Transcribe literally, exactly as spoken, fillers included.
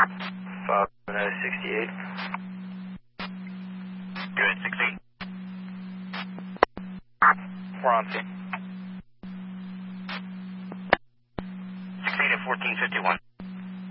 five sixty-eight. Good, six eight. We're on scene. six eight at fourteen fifty-one.